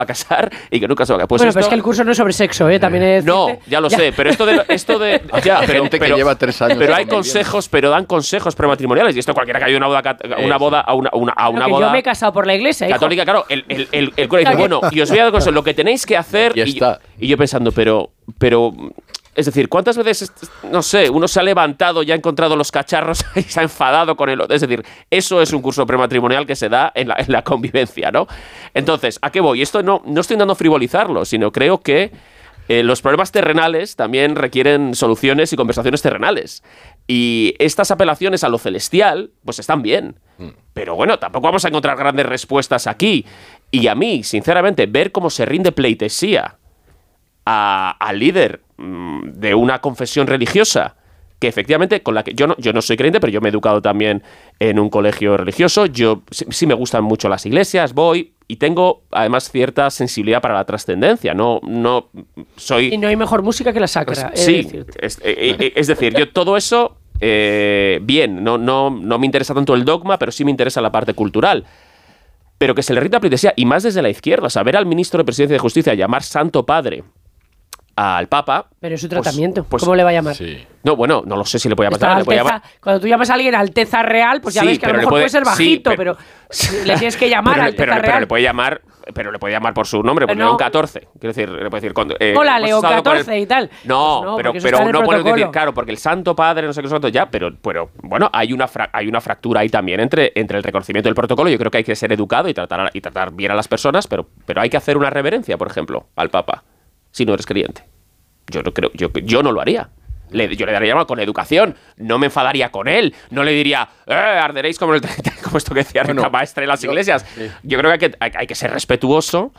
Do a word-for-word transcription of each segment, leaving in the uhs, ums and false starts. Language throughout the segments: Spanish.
a casar y que nunca se va a casar. Pues bueno, esto, pero es que el curso no es sobre sexo, ¿eh? También es... No, ya lo ya. sé, pero esto de... Esto de ya, hay pero, gente pero, que lleva tres años. Pero hay consejos, pero dan consejos prematrimoniales. Y esto cualquiera que haya una boda, una boda a una, una, a una que boda... Yo me he casado por la iglesia, católica, hijo. claro. El, el, el, el cura dice, bueno, y os voy a dar consejos, lo que tenéis que hacer... Ya y, está. y yo pensando, pero... pero es decir, ¿cuántas veces, no sé, uno se ha levantado y ha encontrado los cacharros y se ha enfadado con el otro? Es decir, eso es un curso prematrimonial que se da en la, en la convivencia, ¿no? Entonces, ¿a qué voy? Esto no, no estoy intentando frivolizarlo, sino creo que eh, los problemas terrenales también requieren soluciones y conversaciones terrenales. Y estas apelaciones a lo celestial, pues están bien. Pero bueno, tampoco vamos a encontrar grandes respuestas aquí. Y a mí, sinceramente, ver cómo se rinde pleitesía a, al líder mmm, de una confesión religiosa, que efectivamente, con la que yo no, yo no soy creyente, pero yo me he educado también en un colegio religioso, yo sí, sí me gustan mucho las iglesias, voy y tengo además cierta sensibilidad para la trascendencia, no, no soy... Y no hay mejor música que la sacra. Pues, sí, es, eh, es decir, yo todo eso, eh, bien, no, no, no me interesa tanto el dogma, pero sí me interesa la parte cultural. Pero que se le rinda pleitesía, y más desde la izquierda, saber al ministro de Presidencia y de Justicia llamar Santo Padre al Papa... Pero es su tratamiento. Pues, pues, ¿Cómo le va a llamar? Sí. No, bueno, no lo sé si le puede llamar. Alteza, le puede llamar. Cuando tú llamas a alguien Alteza Real, pues ya sí, ves que a lo pero mejor puede, puede ser bajito, sí, pero, pero le tienes que llamar pero, Alteza pero, Real. Pero le puede llamar, pero le puede llamar por su nombre, por no. León catorce. Quiero decir, le puede decir... Cuando, eh, Hola, León catorce el... y tal. No, pues no pero, pero no puedes decir, claro, porque el Santo Padre, no sé qué santo, ya, pero, pero bueno, hay una, fra hay una fractura ahí también entre, entre el reconocimiento del protocolo. Yo creo que hay que ser educado y tratar, y tratar bien a las personas, pero, pero hay que hacer una reverencia, por ejemplo, al Papa, si no eres creyente. Yo no creo, yo, yo no lo haría. Le, yo le daría con educación, no me enfadaría con él, no le diría, eh, arderéis como, el, como esto que decía bueno, Rita Maestre en las yo, iglesias. Sí. Yo creo que hay, que hay, hay que ser respetuoso,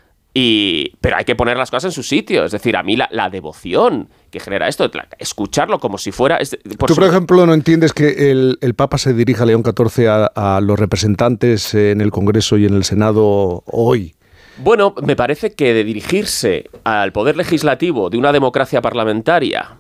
y, pero hay que poner las cosas en su sitio. Es decir, a mí la, la devoción que genera esto, la, escucharlo como si fuera... Es, por Tú, por su... ejemplo, no entiendes que el, el Papa se dirija, León catorce, a, a los representantes en el Congreso y en el Senado hoy. Bueno, me parece que de dirigirse al poder legislativo de una democracia parlamentaria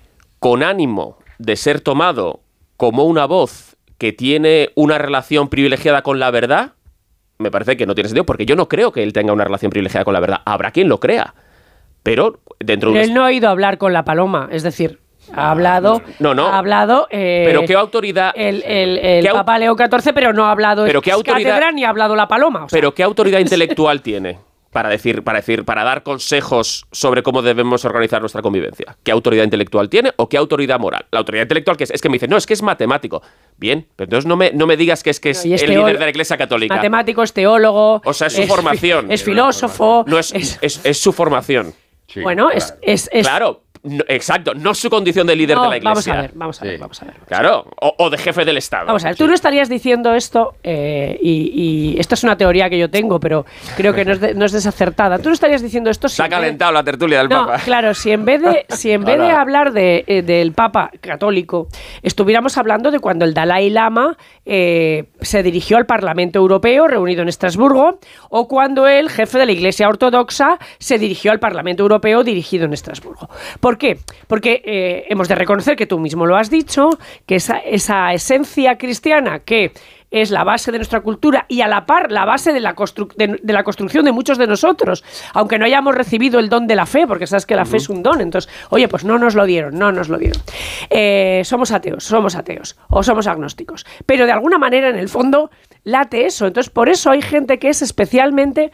con ánimo de ser tomado como una voz que tiene una relación privilegiada con la verdad, me parece que no tiene sentido, porque yo no creo que él tenga una relación privilegiada con la verdad. Habrá quien lo crea, pero dentro pero de... Un... Él no ha ido a hablar con la paloma, es decir... Ha hablado, no, no. ha hablado eh, pero qué autoridad el, el, el ¿qué Papa León catorce, pero no ha hablado pero qué autoridad cátedra ni ha hablado la paloma. O sea. Pero qué autoridad intelectual tiene para decir, para decir, para dar consejos sobre cómo debemos organizar nuestra convivencia. ¿Qué autoridad intelectual tiene o qué autoridad moral? La autoridad intelectual que es, es que me dice, no, es que es matemático. Bien, pero entonces no me, no me digas que es que es, es el líder de la Iglesia Católica. Matemático, es teólogo. O sea, es su es, formación. Es filósofo. No es, es, es, es su formación. Sí, bueno, claro. es, es, es... Claro. No, exacto, no su condición de líder no, de la Iglesia. Vamos a ver, vamos a ver, sí. vamos a ver. Vamos claro, a ver. O, o de jefe del Estado. Vamos a ver, tú sí. no estarías diciendo esto, eh, y, y esto es una teoría que yo tengo, pero creo que no es, de, no es desacertada. Tú no estarías diciendo esto si... Se ha calentado de... la tertulia del no, Papa. Claro, si en vez de, si en vez de hablar de, eh, del Papa católico, estuviéramos hablando de cuando el Dalai Lama eh, se dirigió al Parlamento Europeo, reunido en Estrasburgo, o cuando el jefe de la Iglesia Ortodoxa se dirigió al Parlamento Europeo, dirigido en Estrasburgo. ¿Por qué? Porque Eh, hemos de reconocer, que tú mismo lo has dicho, que esa, esa esencia cristiana que es la base de nuestra cultura y a la par la base de la, constru- de, de la construcción de muchos de nosotros, aunque no hayamos recibido el don de la fe, porque sabes que la uh-huh. fe es un don, entonces, oye, pues no nos lo dieron, no nos lo dieron. Eh, somos ateos, somos ateos, o somos agnósticos, pero de alguna manera en el fondo late eso, entonces por eso hay gente que es especialmente...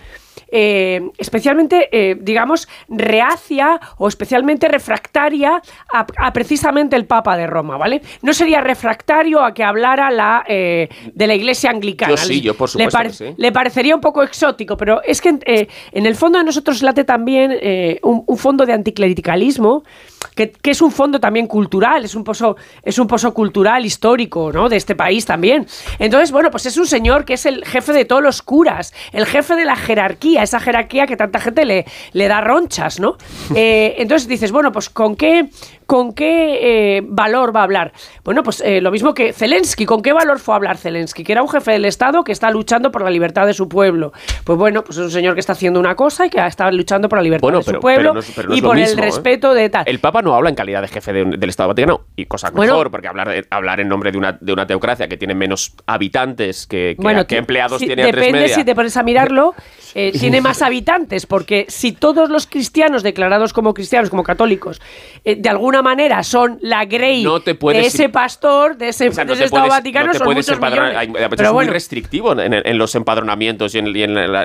Eh, especialmente, eh, digamos, reacia o especialmente refractaria a, a precisamente el Papa de Roma, ¿vale? No sería refractario a que hablara la, eh, de la Iglesia anglicana. Yo sí, yo por supuesto le, que sí. le parecería un poco exótico, pero es que eh, en el fondo de nosotros late también eh, un, un fondo de anticlericalismo, que, que es un fondo también cultural, es un pozo, es un pozo cultural histórico, ¿no? De este país también. Entonces, bueno, pues es un señor que es el jefe de todos los curas, el jefe de la jerarquía, esa jerarquía que tanta gente le, le da ronchas, ¿no? Eh, entonces dices, bueno, pues ¿con qué, con qué eh, valor va a hablar? Bueno, pues eh, lo mismo que Zelensky, ¿con qué valor fue a hablar Zelensky? Zelensky, que era un jefe del Estado que está luchando por la libertad de su pueblo. Pues bueno, pues es un señor que está haciendo una cosa y que está luchando por la libertad bueno, de pero, su pueblo pero no es, pero no y por mismo, el respeto ¿eh? de tal. El Papa no habla en calidad de jefe de un, del Estado Vaticano, y cosa mejor, bueno, porque hablar, de, hablar en nombre de una, de una teocracia que tiene menos habitantes que, que, bueno, que empleados si, tiene a tres media. Depende si te pones a mirarlo, eh, tiene más habitantes, porque si todos los cristianos declarados como cristianos, como católicos, eh, de alguna manera son la grey no de ese pastor, de ese, o sea, no de ese Estado puedes, Vaticano, no son muchos millones. Hay, pero es bueno. muy restrictivo en, en los empadronamientos y en, y en la,